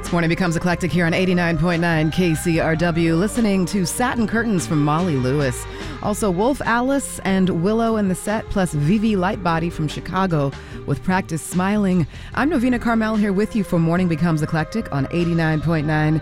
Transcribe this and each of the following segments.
Morning Becomes Eclectic here on 89.9 KCRW, listening to Satin Curtains from Molly Lewis. Also, Wolf Alice and Willow in the set, plus Vivi Lightbody from Chicago with Practice Smiling. I'm Novena Carmel here with you for Morning Becomes Eclectic on 89.9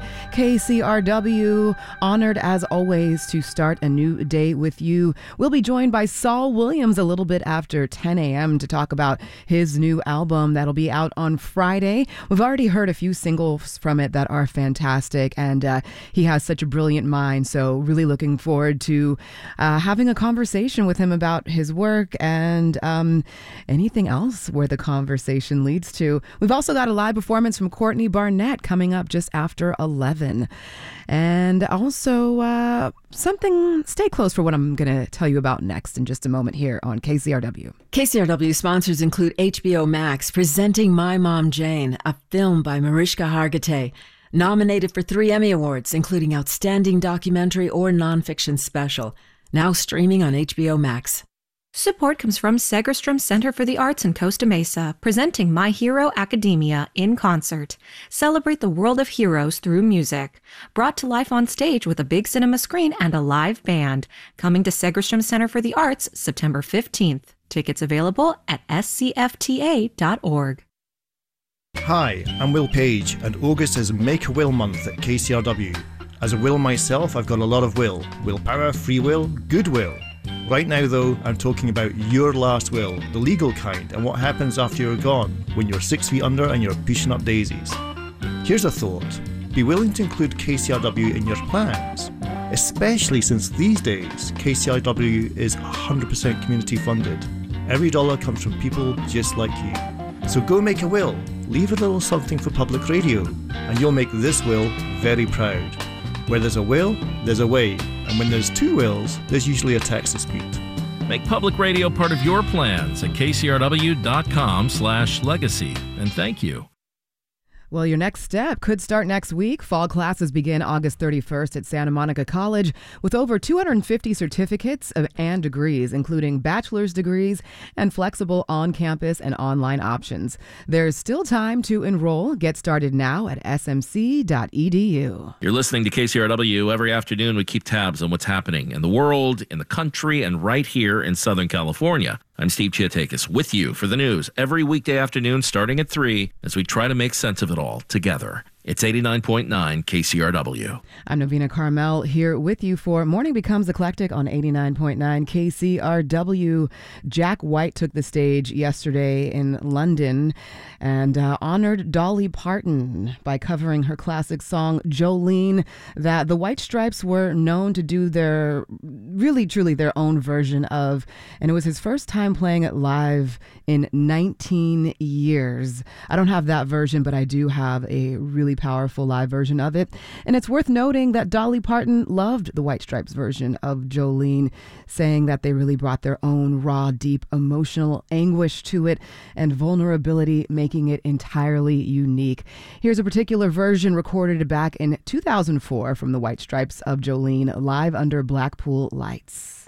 KCRW. Honored, as always, to start a new day with you. We'll be joined by Saul Williams a little bit after 10 a.m. to talk about his new album that'll be out on Friday. We've already heard a few singles from it that are fantastic, and he has such a brilliant mind, so really looking forward to having a conversation with him about his work and anything else where the conversation leads to. We've also got a live performance from Courtney Barnett coming up just after 11. And also stay close for what I'm going to tell you about next in just a moment here on KCRW. KCRW sponsors include HBO Max presenting My Mom Jane, a film by Mariska Hargitay, nominated for 3 Emmy Awards, including Outstanding Documentary or Nonfiction Special, now streaming on HBO Max. Support comes from Segerstrom Center for the Arts in Costa Mesa, presenting My Hero Academia in concert. Celebrate the world of heroes through music. Brought to life on stage with a big cinema screen and a live band. Coming to Segerstrom Center for the Arts September 15th. Tickets available at scfta.org. Hi, I'm Will Page, and August is Make a Will Month at KCRW. As a will myself, I've got a lot of will. Willpower, free will, goodwill. Right now, though, I'm talking about your last will, the legal kind, and what happens after you're gone, when you're 6 feet under and you're pushing up daisies. Here's a thought. Be willing to include KCRW in your plans, especially since these days, KCRW is 100% community funded. Every dollar comes from people just like you. So go make a will, leave a little something for public radio, and you'll make this will very proud. Where there's a will, there's a way. And when there's 2 wills, there's usually a tax dispute. Make public radio part of your plans at kcrw.com/legacy. And thank you. Well, your next step could start next week. Fall classes begin August 31st at Santa Monica College with over 250 certificates and degrees, including bachelor's degrees and flexible on-campus and online options. There's still time to enroll. Get started now at smc.edu. You're listening to KCRW. Every afternoon, we keep tabs on what's happening in the world, in the country, and right here in Southern California. I'm Steve Chiatakis with you for the news every weekday afternoon starting at 3 as we try to make sense of it all together. It's 89.9 KCRW. I'm Novena Carmel here with you for Morning Becomes Eclectic on 89.9 KCRW. Jack White took the stage yesterday in London and honored Dolly Parton by covering her classic song Jolene that the White Stripes were known to do their really truly their own version of, and it was his first time playing it live in 19 years. I don't have that version, but I do have a really powerful live version of it. And it's worth noting that Dolly Parton loved the White Stripes version of Jolene, saying that they really brought their own raw, deep emotional anguish to it and vulnerability, making it entirely unique. Here's a particular version recorded back in 2004 from the White Stripes of Jolene live under Blackpool lights.